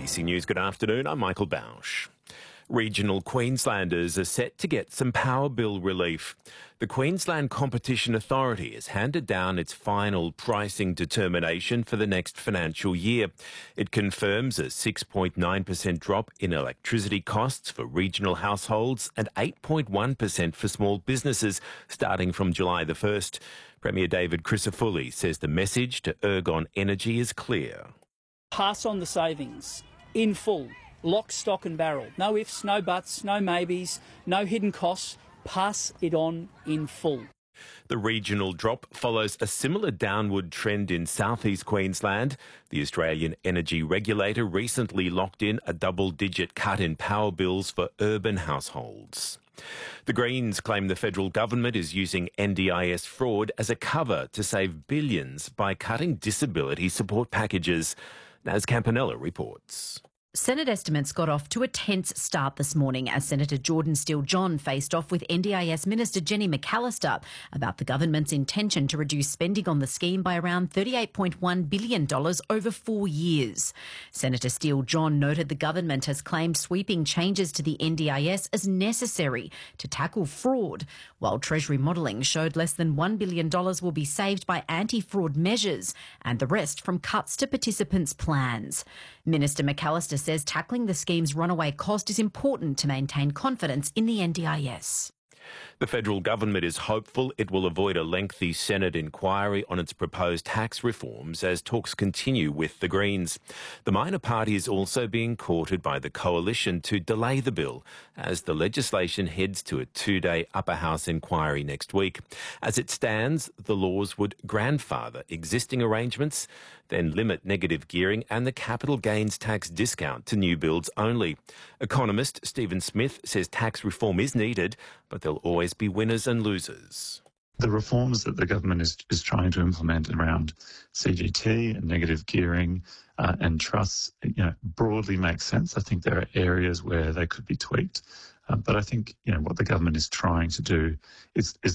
ABC News, good afternoon. I'm Michael Bausch. Regional Queenslanders are set to get some power bill relief. The Queensland Competition Authority has handed down its final pricing determination for the next financial year. It confirms a 6.9% drop in electricity costs for regional households and 8.1% for small businesses starting from July the 1st. Premier David Crisafulli says the message to Ergon Energy is clear. Pass on the savings in full. Lock, stock and barrel. No ifs, no buts, no maybes, no hidden costs. Pass it on in full. The regional drop follows a similar downward trend in southeast Queensland. The Australian Energy Regulator recently locked in a double-digit cut in power bills for urban households. The Greens claim the federal government is using NDIS fraud as a cover to save billions by cutting disability support packages. Naz Campanella reports. Senate estimates got off to a tense start this morning as Senator Jordan Steele-John faced off with NDIS Minister Jenny McAllister about the government's intention to reduce spending on the scheme by around $38.1 billion over 4 years. Senator Steele-John noted the government has claimed sweeping changes to the NDIS as necessary to tackle fraud, while Treasury modelling showed less than $1 billion will be saved by anti-fraud measures and the rest from cuts to participants' plans. Minister McAllister says tackling the scheme's runaway cost is important to maintain confidence in the NDIS. The federal government is hopeful it will avoid a lengthy Senate inquiry on its proposed tax reforms as talks continue with the Greens. The minor party is also being courted by the coalition to delay the bill as the legislation heads to a 2-day upper house inquiry next week. As it stands, the laws would grandfather existing arrangements, then limit negative gearing and the capital gains tax discount to new builds only. Economist Stephen Smith says tax reform is needed, but there'll always be winners and losers. The reforms that the government is trying to implement around CGT and negative gearing and trusts, broadly make sense. I think there are areas where they could be tweaked. But I think, what the government is trying to do is